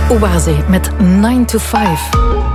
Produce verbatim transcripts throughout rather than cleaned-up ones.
Oase met nine to five.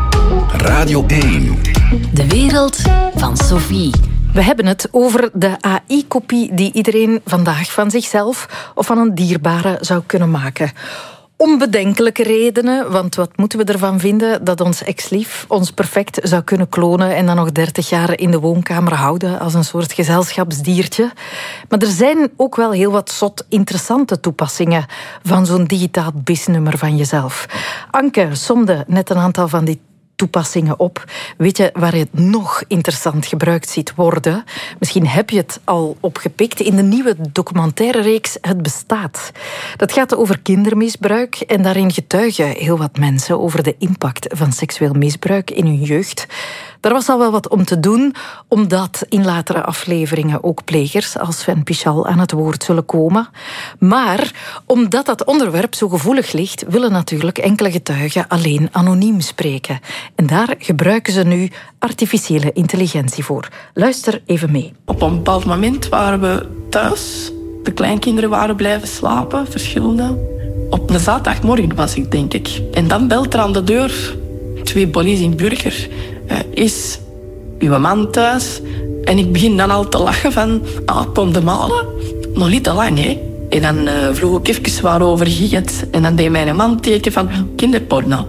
Radio één. De wereld van Sophie. We hebben het over de A I-kopie die iedereen vandaag van zichzelf of van een dierbare zou kunnen maken. Onbedenkelijke redenen, want wat moeten we ervan vinden dat ons ex-lief ons perfect zou kunnen klonen en dan nog dertig jaar in de woonkamer houden als een soort gezelschapsdiertje. Maar er zijn ook wel heel wat zot interessante toepassingen van zo'n digitaal bisnummer van jezelf. Anke somde net een aantal van die toepassingen op. Weet je waar je het nog interessant gebruikt ziet worden? Misschien heb je het al opgepikt in de nieuwe documentaire reeks Het Bestaat. Dat gaat over kindermisbruik en daarin getuigen heel wat mensen over de impact van seksueel misbruik in hun jeugd. Daar was al wel wat om te doen, omdat in latere afleveringen ook plegers als Sven Pichal aan het woord zullen komen. Maar omdat dat onderwerp zo gevoelig ligt, willen natuurlijk enkele getuigen alleen anoniem spreken. En daar gebruiken ze nu artificiële intelligentie voor. Luister even mee. Op een bepaald moment waren we thuis. De kleinkinderen waren blijven slapen, verschillende. Op een zaterdagmorgen was ik, denk ik. En dan belt er aan de deur twee politie in Burger. Uh, is uw man thuis? En ik begin dan al te lachen van, ah, kom de malen. Nog niet te lang, hè. En dan uh, vroeg ik even waarover ging het. En dan deed mijn man teken van kinderporno.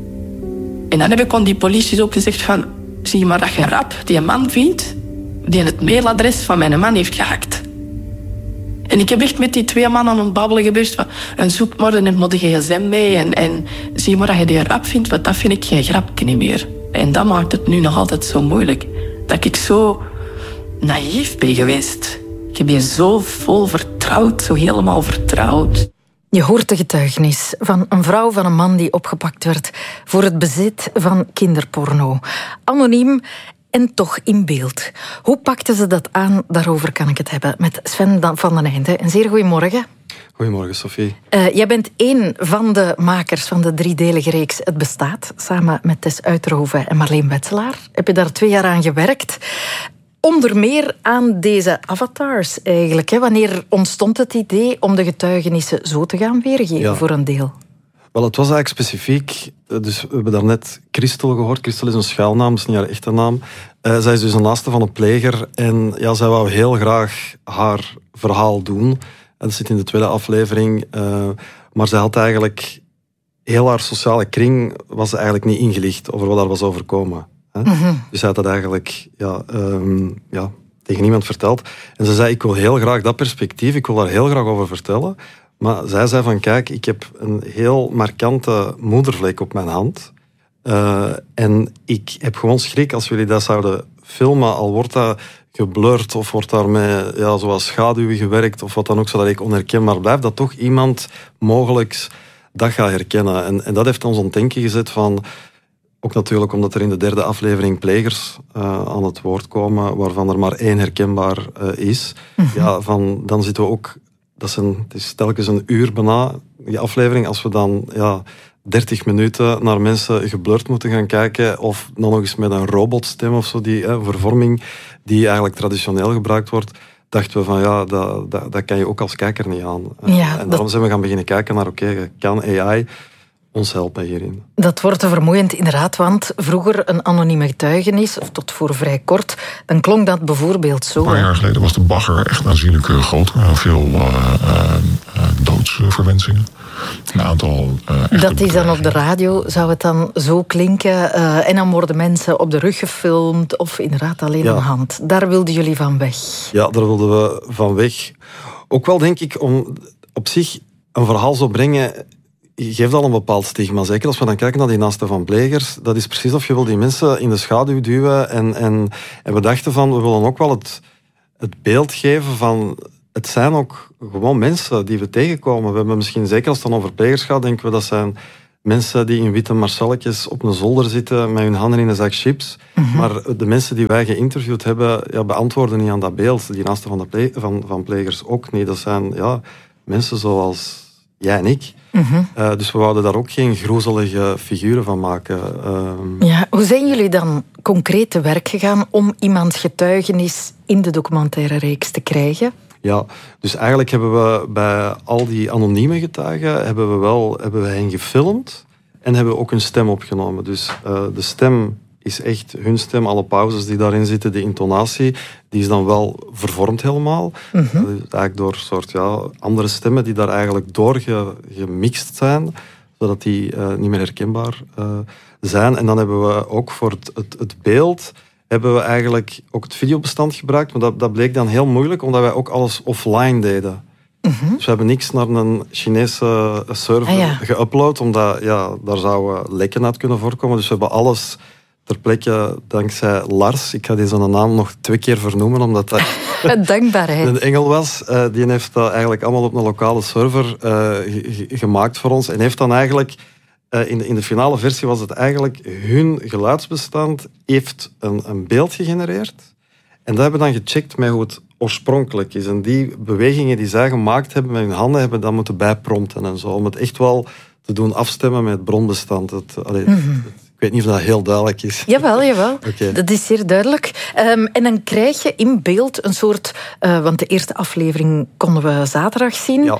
En dan heb ik aan die politie ook gezegd van, zie je maar dat je rap die man vindt die het mailadres van mijn man heeft gehackt. En ik heb echt met die twee mannen aan het babbelen geweest van, en zoek maar en moet de gsm mee en, en zie maar dat je die rap vindt, want dat vind ik geen grapje niet meer. En dat maakt het nu nog altijd zo moeilijk. Dat ik zo naïef ben geweest. Ik heb je zo vol vertrouwd, zo helemaal vertrouwd. Je hoort de getuigenis van een vrouw van een man die opgepakt werd voor het bezit van kinderporno. Anoniem en toch in beeld. Hoe pakten ze dat aan? Daarover kan ik het hebben met Sven van den Einde. Een zeer goedemorgen. Goedemorgen, Sophie. Uh, jij bent één van de makers van de driedelige reeks Het Bestaat, samen met Tess Uiterhoven en Marleen Wetzelaar. Heb je daar twee jaar aan gewerkt? Onder meer aan deze avatars eigenlijk. Hè? Wanneer ontstond het idee om de getuigenissen zo te gaan weergeven ja. voor een deel? Wel, het was eigenlijk specifiek. Dus we hebben daarnet Christel gehoord. Christel is een schuilnaam, dat is niet haar echte naam. Uh, zij is dus een naaste van een pleger. En ja, zij wou heel graag haar verhaal doen. Dat zit in de tweede aflevering. Uh, maar zij had eigenlijk... Heel haar sociale kring was eigenlijk niet ingelicht over wat daar was overkomen. Hè? Mm-hmm. Dus zij had dat eigenlijk ja, um, ja, tegen niemand verteld. En ze zei, ik wil heel graag dat perspectief, ik wil daar heel graag over vertellen. Maar zij zei van, kijk, ik heb een heel markante moedervlek op mijn hand. Uh, en ik heb gewoon schrik als jullie dat zouden filmen, al wordt dat geblurred of wordt daarmee ja, zoals schaduwen gewerkt of wat dan ook, zodat ik onherkenbaar blijf, dat toch iemand mogelijk dat gaat herkennen. En, en dat heeft ons aan het denken gezet van, ook natuurlijk omdat er in de derde aflevering plegers uh, aan het woord komen, waarvan er maar één herkenbaar uh, is. Mm-hmm. Ja, van, dan zitten we ook, dat is een, het is telkens een uur bijna, die aflevering, als we dan ja, dertig minuten naar mensen geblurred moeten gaan kijken, of dan nog eens met een robotstem of zo, die eh, vervorming die eigenlijk traditioneel gebruikt wordt, dachten we van ja, dat, dat, dat kan je ook als kijker niet aan. Ja, en daarom dat... zijn we gaan beginnen kijken naar, oké, okay, kan A I ons helpen hierin? Dat wordt te vermoeiend inderdaad, want vroeger een anonieme getuigenis, of tot voor vrij kort, dan klonk dat bijvoorbeeld zo. Een paar jaar geleden was de bagger echt aanzienlijk groot. Veel uh, uh, doodsverwensingen. Een aantal... Uh, dat is dan op de radio, zou het dan zo klinken? Uh, en dan worden mensen op de rug gefilmd of inderdaad alleen ja. een hand. Daar wilden jullie van weg. Ja, daar wilden we van weg. Ook wel denk ik om op zich een verhaal zo brengen, geeft al een bepaald stigma. Zeker als we dan kijken naar die naasten van plegers. Dat is precies of je wil die mensen in de schaduw duwen. En, en, en we dachten van, we willen ook wel het, het beeld geven van, het zijn ook gewoon mensen die we tegenkomen. We hebben misschien, zeker als het dan over plegers gaat, denken we dat zijn mensen die in witte marcelletjes op een zolder zitten met hun handen in een zak chips. Mm-hmm. Maar de mensen die wij geïnterviewd hebben, ja, beantwoorden niet aan dat beeld. Die naasten van, de ple- van, van plegers ook niet. Dat zijn ja, mensen zoals jij en ik. Mm-hmm. Uh, dus we wouden daar ook geen groezelige figuren van maken. Uh, ja, hoe zijn jullie dan concreet te werk gegaan om iemands getuigenis in de documentaire reeks te krijgen? Ja, dus eigenlijk hebben we bij al die anonieme getuigen hebben we wel hebben we hen gefilmd. En hebben ook hun stem opgenomen. Dus uh, de stem is echt hun stem. Alle pauzes die daarin zitten, de intonatie, die is dan wel vervormd helemaal. Mm-hmm. Uh, eigenlijk door soort ja, andere stemmen die daar eigenlijk door gemixt zijn, zodat die uh, niet meer herkenbaar uh, zijn. En dan hebben we ook voor het, het, het beeld hebben we eigenlijk ook het videobestand gebruikt. Maar dat, dat bleek dan heel moeilijk, omdat wij ook alles offline deden. Mm-hmm. Dus we hebben niks naar een Chinese server ah, ja. geüpload, omdat ja, daar zouden lekken uit kunnen voorkomen. Dus we hebben alles ter plekke, dankzij Lars, ik ga deze naam nog twee keer vernoemen, omdat dat dankbaarheid. Een engel was. Uh, die heeft dat eigenlijk allemaal op een lokale server uh, g- gemaakt voor ons. En heeft dan eigenlijk, uh, in, de, in de finale versie was het eigenlijk hun geluidsbestand heeft een, een beeld gegenereerd. En dat hebben we dan gecheckt met hoe het oorspronkelijk is. En die bewegingen die zij gemaakt hebben met hun handen, hebben dan moeten bijprompten en zo. Om het echt wel te doen afstemmen met het bronbestand. Het, allee, mm-hmm. het, ik weet niet of dat heel duidelijk is. Jawel, jawel. Okay. Dat is zeer duidelijk. Um, en dan krijg je in beeld een soort... Uh, want de eerste aflevering konden we zaterdag zien. Ja.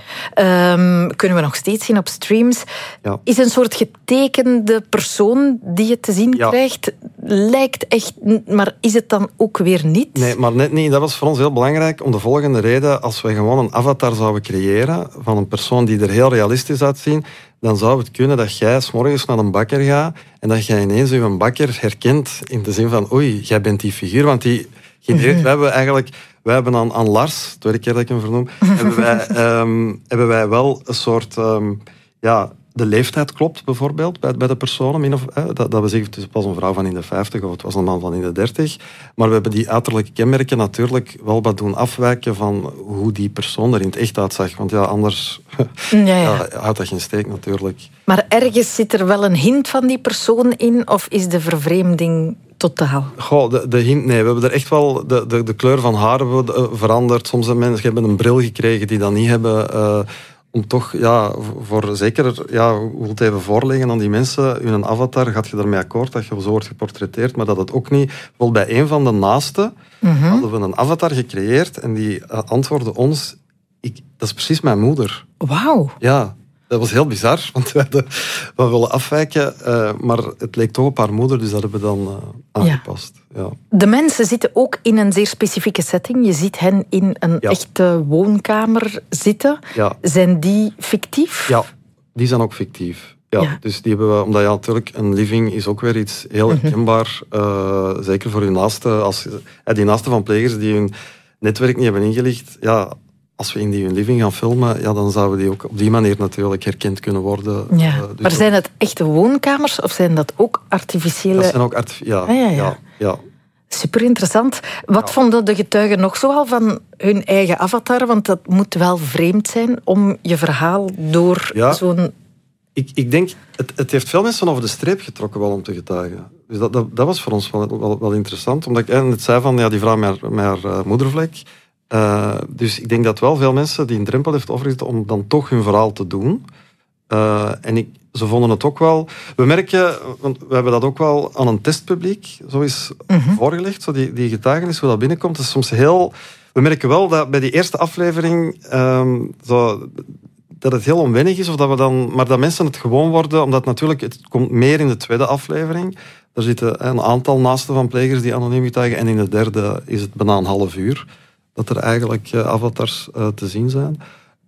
Um, kunnen we nog steeds zien op streams. Ja. Is een soort getekende persoon die je te zien ja. krijgt. Lijkt echt... Maar is het dan ook weer niet? Nee, maar net niet. Dat was voor ons heel belangrijk om de volgende reden. Als we gewoon een avatar zouden creëren van een persoon die er heel realistisch uitziet, dan zou het kunnen dat jij 's morgens naar een bakker gaat en dat jij ineens je bakker herkent in de zin van oei, jij bent die figuur. Want die, mm-hmm. we hebben eigenlijk... Wij hebben aan, aan Lars, de tweede keer dat ik hem vernoem, hebben, wij, um, hebben wij wel een soort... Um, ja, de leeftijd klopt bijvoorbeeld bij, bij de personen. Of, eh, dat, dat we zeggen, het was een vrouw van in de vijftig of het was een man van in de dertig. Maar we hebben die uiterlijke kenmerken natuurlijk wel wat doen afwijken van hoe die persoon er in het echt uitzag. Want ja, anders ja, ja. Ja, houdt dat geen steek natuurlijk. Maar ergens zit er wel een hint van die persoon in, of is de vervreemding totaal? Goh, de, de hint, nee. We hebben er echt wel de, de, de kleur van haar veranderd. Soms hebben mensen hebben een bril gekregen die dat niet hebben... Uh, om toch, ja, voor zeker, ja, hoe wil het even voorleggen aan die mensen, hun avatar, gaat je ermee akkoord dat je zo wordt geportretteerd, maar dat het ook niet... Bijvoorbeeld bij een van de naasten mm-hmm. hadden we een avatar gecreëerd en die antwoordde ons, ik, dat is precies mijn moeder. Wauw. Ja, dat was heel bizar, want we hadden we willen afwijken, uh, maar het leek toch op haar moeder, dus dat hebben we dan uh, aangepast. Ja. Ja. De mensen zitten ook in een zeer specifieke setting. Je ziet hen in een ja. echte woonkamer zitten. Ja. Zijn die fictief? Ja, die zijn ook fictief. Ja, ja. Dus die hebben we, omdat ja, natuurlijk een living is ook weer iets heel herkenbaar. Uh, zeker voor hun naaste. Als, uh, die naaste van plegers die hun netwerk niet hebben ingelicht, ja, als we in die hun living gaan filmen, ja, dan zouden die ook op die manier natuurlijk herkend kunnen worden. Ja. Uh, dus maar zijn het echte woonkamers of zijn dat ook artificiële... Dat zijn ook artificiële... Ja, ah, ja, ja. ja, ja. Super interessant. Wat ja. vonden de getuigen nog zoal van hun eigen avatar? Want dat moet wel vreemd zijn om je verhaal door ja. zo'n... Ik, ik denk, het, het heeft veel mensen over de streep getrokken wel om te getuigen. Dus dat, dat, dat was voor ons wel, wel, wel interessant. Omdat ik net zei van, ja, die vrouw met haar, met haar uh, moedervlek. Uh, dus ik denk dat wel veel mensen die een drempel heeft overgezet om dan toch hun verhaal te doen. Uh, en ik, ze vonden het ook wel... We merken, want we hebben dat ook wel aan een testpubliek zo is mm-hmm. voorgelegd, zo die, die getuigenis, hoe dat binnenkomt. Dat is soms heel... We merken wel dat bij die eerste aflevering um, zo, dat het heel onwennig is, of dat we dan, maar dat mensen het gewoon worden, omdat natuurlijk, het komt meer in de tweede aflevering. Er zitten een aantal naasten van plegers die anoniem getuigen, en in de derde is het bijna een half uur dat er eigenlijk uh, avatars uh, te zien zijn.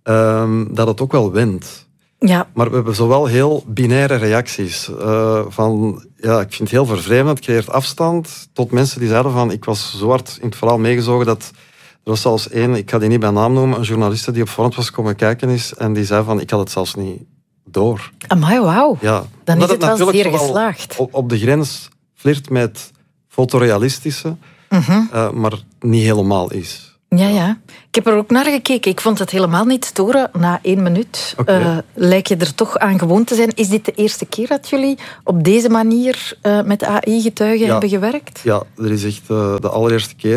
Um, dat het ook wel wendt. Ja. Maar we hebben zowel heel binaire reacties. Uh, van, ja, ik vind het heel vervreemdend, het creëert afstand, tot mensen die zeiden van, ik was zo hard in het verhaal meegezogen dat... Er was zelfs één, ik ga die niet bij naam noemen, een journaliste die op voorhand was komen kijken is, en die zei van, ik had het zelfs niet door. Amai, wauw. Ja. Dan is het, het wel zeer geslaagd. Op, op de grens flirt met fotorealistische, mm-hmm. uh, maar niet helemaal is. Ja, ja. Ik heb er ook naar gekeken. Ik vond het helemaal niet storen. Na één minuut okay. uh, lijk je er toch aan gewoon te zijn. Is dit de eerste keer dat jullie op deze manier uh, met A I-getuigen ja. hebben gewerkt? Ja, er is echt uh, de allereerste keer.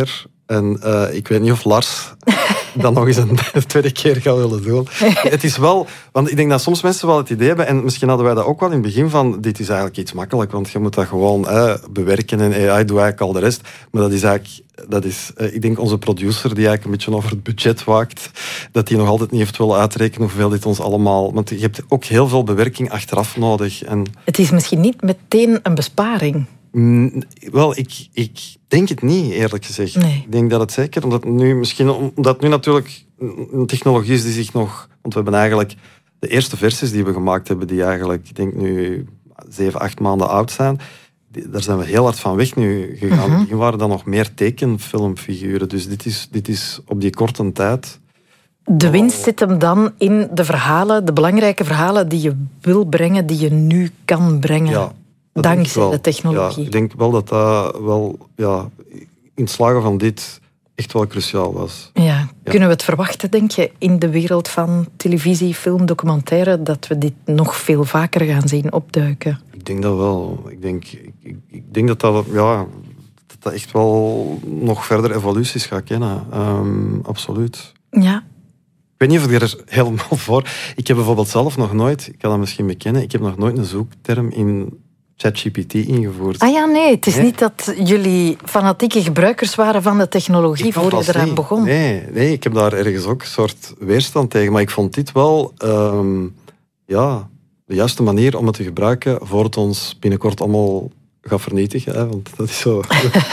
En uh, ik weet niet of Lars dat nog eens een tweede keer gaat willen doen. Het is wel... Want ik denk dat soms mensen wel het idee hebben, en misschien hadden wij dat ook wel in het begin van, dit is eigenlijk iets makkelijk, want je moet dat gewoon eh, bewerken en A I doet eigenlijk al de rest. Maar dat is eigenlijk... Dat is, uh, ik denk onze producer, die eigenlijk een beetje over het budget waakt, dat die nog altijd niet heeft willen uitrekenen hoeveel dit ons allemaal... Want je hebt ook heel veel bewerking achteraf nodig. En het is misschien niet meteen een besparing. Mm, wel, ik, ik denk het niet, eerlijk gezegd. Nee. Ik denk dat het zeker, omdat nu, misschien, omdat nu natuurlijk een technologie is die zich nog... Want we hebben eigenlijk de eerste versies die we gemaakt hebben, die eigenlijk, ik denk nu zeven, acht maanden oud zijn, die, daar zijn we heel hard van weg nu gegaan. Mm-hmm. In het begin waren dan nog meer tekenfilmfiguren. Dus dit is, dit is op die korte tijd... De winst zit hem dan in de verhalen, de belangrijke verhalen die je wil brengen, die je nu kan brengen. Ja. Dat Dankzij de technologie. Ja, ik denk wel dat dat wel, ja, in het slagen van dit echt wel cruciaal was. Ja. Ja. Kunnen we het verwachten, denk je, in de wereld van televisie, film, documentaire, dat we dit nog veel vaker gaan zien opduiken? Ik denk dat wel. Ik denk, ik, ik, ik denk dat, dat, ja, dat dat echt wel nog verder evoluties gaat kennen. Um, absoluut. Ja. Ik weet niet of ik er helemaal voor... Ik heb bijvoorbeeld zelf nog nooit, ik kan dat misschien bekennen, ik heb nog nooit een zoekterm in ChatGPT ingevoerd. Ah ja, nee. Het is nee? niet dat jullie fanatieke gebruikers waren van de technologie Ik voor je eraan niet. begon. Nee, nee, ik heb daar ergens ook een soort weerstand tegen. Maar ik vond dit wel um, ja, de juiste manier om het te gebruiken voor het ons binnenkort allemaal gaat vernietigen. Hè? Want dat is zo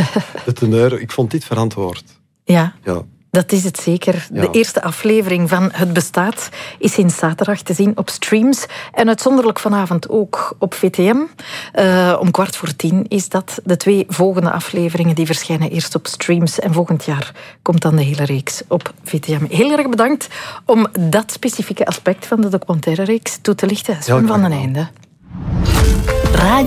de teneur. Ik vond dit verantwoord. Ja. Ja. Dat is het zeker. Ja. De eerste aflevering van Het Bestaat is sinds zaterdag te zien op streams. En uitzonderlijk vanavond ook op V T M. Uh, om kwart voor tien is dat. De twee volgende afleveringen die verschijnen eerst op streams. En volgend jaar komt dan de hele reeks op V T M. Heel erg bedankt om dat specifieke aspect van de documentaire reeks toe te lichten. Sven van den Einde. Radio